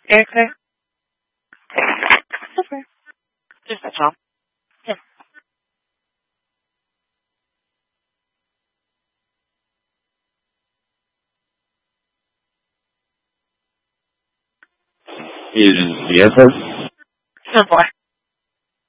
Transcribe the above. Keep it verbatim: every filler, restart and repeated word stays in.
Air clear? Super. Just that's all. Yeah. Is yes, sir? No boy.